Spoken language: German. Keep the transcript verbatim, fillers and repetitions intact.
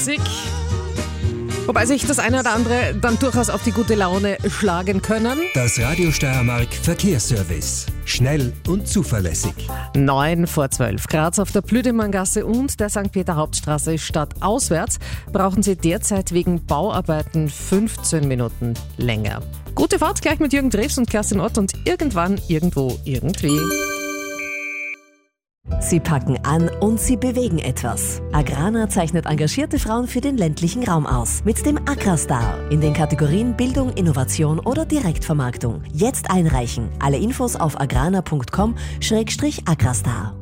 Wobei sich das eine oder andere dann durchaus auf die gute Laune schlagen können. Das Radio Steiermark Verkehrsservice. Schnell und zuverlässig. neun vor zwölf. Graz auf der Plüdemanngasse und der Sankt Peter Hauptstraße stadtauswärts brauchen Sie derzeit wegen Bauarbeiten fünfzehn Minuten länger. Gute Fahrt gleich mit Jürgen Drews und Kerstin Ott und irgendwann, irgendwo, irgendwie. Sie packen an und sie bewegen etwas. Agrana zeichnet engagierte Frauen für den ländlichen Raum aus. Mit dem Agrastar in den Kategorien Bildung, Innovation oder Direktvermarktung. Jetzt einreichen. Alle Infos auf agrana punkt com Schrägstrich Agrastar.